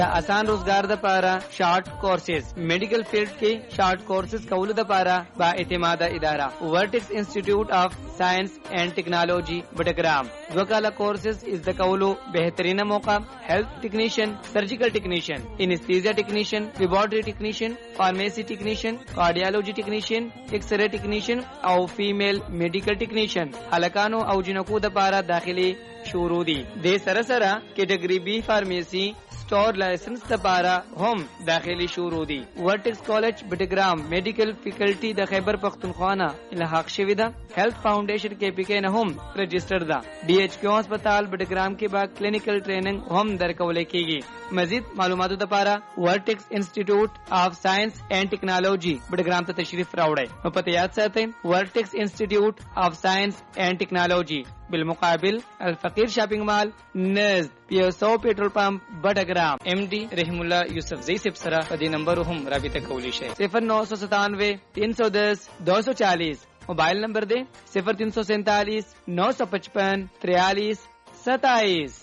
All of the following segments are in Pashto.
आसान रोजगार द पारा शार्ट कोर्सेज मेडिकल फील्ड के शार्ट कोर्सेज कौल द पारा बा एतमादा इदारा vertex institute of science and technology Battagram वकाला कोर्सेज इस द कौलो बेहतरीन मौका health technician surgical technician anaesthesia technician laboratory technician pharmacy technician cardiology technician x ray technician और फीमेल मेडिकल टेक्नीशियन हलकानो और जिनको द पारा दाखिले शुरू दी दे Sarsara category B pharmacy store licence दपारा हम दाखिली शुरू दी vertex college Battagram medical faculty the Khyber पख्तूनख्वा इलाहाक शविदा हेल्थ फाउंडेशन के पी के हम रजिस्टर्ड दा DHQ अस्पताल बटग्राम के बाद क्लिनिकल ट्रेनिंग हम दरकौले की मजीद मालूमात दपारा vertex institute of science and technology Battagram तशरीफ रावड़े पता याद साथे vertex institute of science and technology बिलमुकाबिल अल-फकीर शॉपिंग मॉल नज़द PSO पेट्रोल पंप बटग्राम MD रहमुल्ला यूसुफ जई सिपसरा पदी नंबर हम राबिता कौली है 0997 310 240 मोबाइल नंबर दे 0347 955 43 27।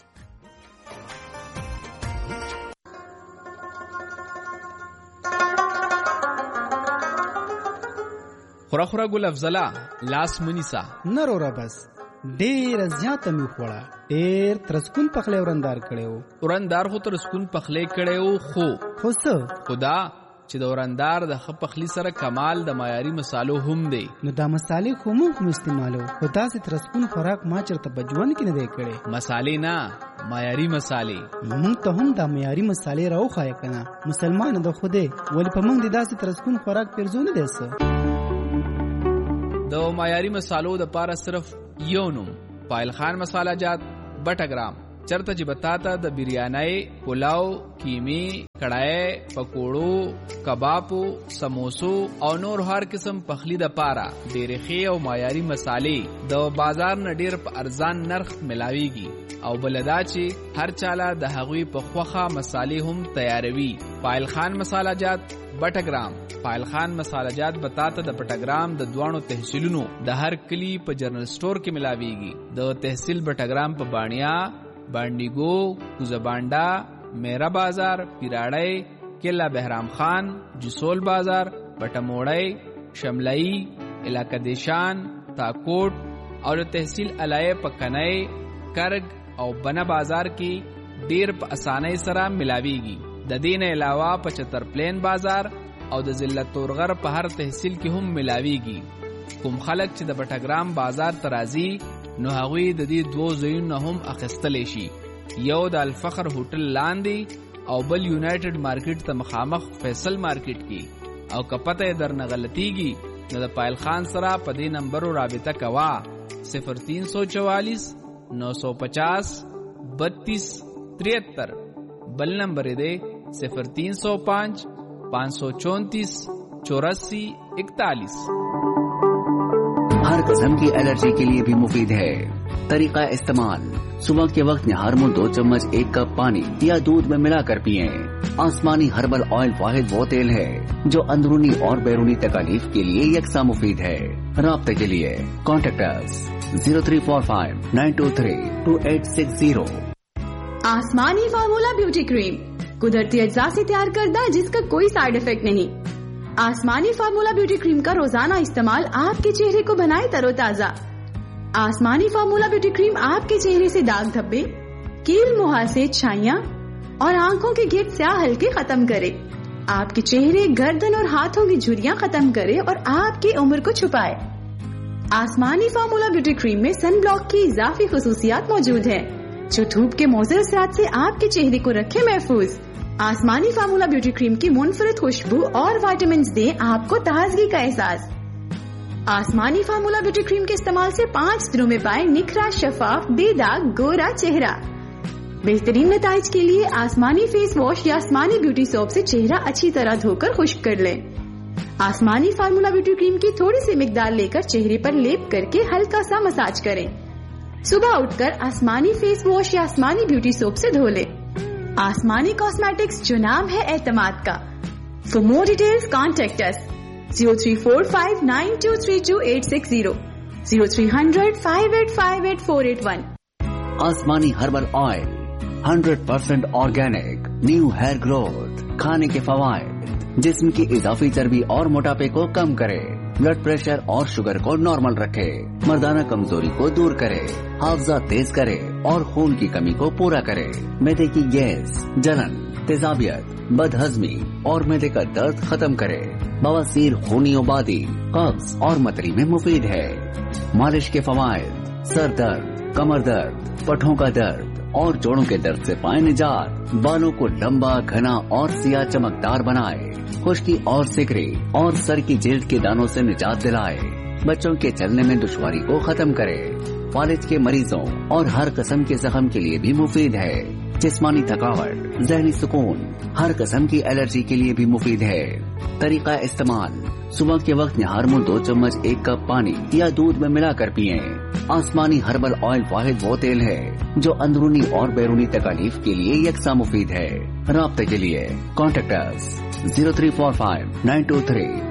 खुरा गुल अफजला लास मुनिसा नरोरा बस ډیر زیات می خوړه ډیر ترسکون پخله ورندار کړو ورندار خو ترسکون پخله کړو خو څه خدا چې د ورندار د خپخلی سره کمال د معیاري مصالو هم دی نو دا مصالې خو مو استعمالو خدا سي ترسکون خوراک ما چرته بجوان کې نه دی کړي مصالې نه معیاري مصالې مونږ ته هم دا معیاري مصالې راوخای کنه مسلمان د خوده ولی په مونږ د داسې ترسکون خوراک پرزونه دی څه د معیاري مصالو د پاره صرف یو نوم پایل خان مساله جات بټګرام چرته چې بتاتا د بریانای پلاو کیمی کڑای پکوړو کبابو سموسو او نور هر قسم پخلی د پاره ډېرې ښې او معیاري مصالې د بازار نه ډېر په ارزان نرخ ملاويږي او بلدا چې هر چاله د هغوی په خوخه مصالې هم تیاروي پایل خان مساله جات بټګرام پایل خان مساله جات بتاته د بټګرام د دوانو تحصیلونو د هر کلی په جنرال سٹور کې ملاويږي د تحصیل بټګرام په بانیا بانډیګو کوزبانډا میرا بازار پیراړی کلا بهرام خان جسول بازار بټموړی شملئی علاقہ دیشان تاکوټ او تحصیل علای پکنای کرگ او بنا بازار کې ډیر په اسانۍ سره ملاويږي د دین علاوه 75 پلین بازار او د ضلع تورغر په هر تحصیل کې هم ملاويږي کوم خلک چې د بټګرام بازار ترازی نو هغوی د دې دوه ځایونو هم اخیستلی شي یو د الفخر هوټل لاندې او بل یونایټډ مارکیټ ته مخامخ فیصل مارکیټ کې او که پته یې درنه غلطیږي نو د پایل خان سره په دې نمبرو رابطه کوه 0344 950 32 73 بل نمبر دے 0305 534 84 41 हर किस्म की एलर्जी के लिए भी मुफीद है। तरीका इस्तेमाल सुबह के वक्त निहार में 2 चम्मच 1 कप पानी या दूध में मिलाकर पिएं। आसमानी हर्बल ऑयल वाहिद वो तेल है जो अंदरूनी और बैरूनी तकलीफ के लिए यकसा मुफीद है। राब्ते के लिए कॉन्टेक्ट अस 0345-923-2860। आसमानी फार्मूला ब्यूटी क्रीम कुदरती अज्जा से तैयार करदा जिसका कोई साइड इफेक्ट नहीं। आसमानी फार्मूला ब्यूटी क्रीम का रोजाना इस्तेमाल आपके चेहरे को बनाए तरोताजा। आसमानी फार्मूला ब्यूटी क्रीम आपके चेहरे से दाग धब्बे, कील मुहासे, छाइयां और आंखों के घेर स्याह हल्के खत्म करे, आपके चेहरे, गर्दन और हाथों की झुर्रियां खत्म करे और आपकी उम्र को छुपाए। आसमानी फार्मूला ब्यूटी क्रीम में सन ब्लॉक की इजाफी खुसूसियात मौजूद है जो धूप के मौजूद असरात से आपके चेहरे को रखे महफूज। आसमानी फार्मूला ब्यूटी क्रीम की मुनफरद खुशबू और विटामिन दे आपको ताजगी का एहसास। आसमानी फार्मूला ब्यूटी क्रीम के इस्तेमाल से 5 दिनों में पाए निखरा, शफाफ, बेदाग, गोरा चेहरा। बेहतरीन नताइज के लिए आसमानी फेस वॉश या आसमानी ब्यूटी सोप से चेहरा अच्छी तरह धोकर खुश्क कर लें। आसमानी फार्मूला ब्यूटी क्रीम की थोड़ी सी मिकदार लेकर चेहरे पर लेप करके हल्का सा मसाज करें। सुबह उठकर आसमानी फेस वॉश या आसमानी ब्यूटी सोप से धो लें। आसमानी कॉस्मेटिक्स जो नाम है एतमाद का। For more details contact us 0345923286 030058588481। आसमानी herbal oil 100% organic. New hair growth, खाने के फवायद, जिस्म की इजाफी चर्बी और मोटापे को कम करे, ब्लड प्रेशर और शुगर को नॉर्मल रखे, मर्दाना कमजोरी को दूर करे, हाफजा तेज करे और खून की कमी को पूरा करे, मैदे की गैस, जलन, तेजाबियत, बदहजमी और मैदे का दर्द खत्म करे, बवासीर, खूनी उबादी, कब्ज और मतरी में मुफीद है। मालिश के फवायद, सर दर्द, कमर दर्द, पठों का दर्द और जोड़ों के दर्द से पाए निजात, बालों को लंबा, घना और सिया चमकदार बनाए, खुश्की और सिकरी और सर की जिल्द के दानों से निजात दिलाए, बच्चों के चलने में दुश्वारी को खत्म करे, फालिज के मरीजों और हर किस्म के जख्म के लिए भी मुफीद है। जिस्मानी थकावट, जहनी सुकून, हर किस्म की एलर्जी के लिए भी मुफीद है। तरीका इस्तेमाल, सुबह के वक्त निहार मुंह 2 चम्मच 1 कप पानी या दूध में मिलाकर पिए। आसमानी हर्बल ऑयल वाहिद वो तेल है जो अंदरूनी और बैरूनी तकलीफ के लिए यकसा मुफीद है। राब्ते के लिए कॉन्टेक्ट अस 0345 923